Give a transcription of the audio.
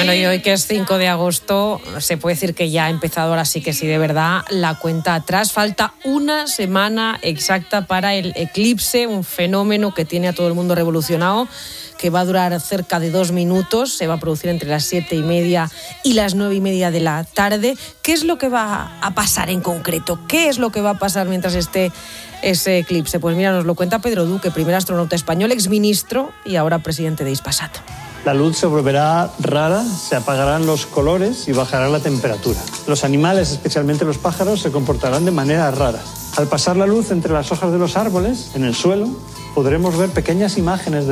Bueno, y hoy que es 5 de agosto, se puede decir que ya ha empezado, ahora sí que sí, de verdad, la cuenta atrás. Falta una semana exacta para el eclipse, un fenómeno que tiene a todo el mundo revolucionado, que va a durar cerca de 2 minutos, se va a producir entre las 7:30 y las 9:30 de la tarde. ¿Qué es lo que va a pasar en concreto? ¿Qué es lo que va a pasar mientras esté ese eclipse? Pues mira, nos lo cuenta Pedro Duque, primer astronauta español, exministro y ahora presidente de Hispasat. La luz se volverá rara, se apagarán los colores y bajará la temperatura. Los animales, especialmente los pájaros, se comportarán de manera rara. Al pasar la luz entre las hojas de los árboles, en el suelo, podremos ver pequeñas imágenes de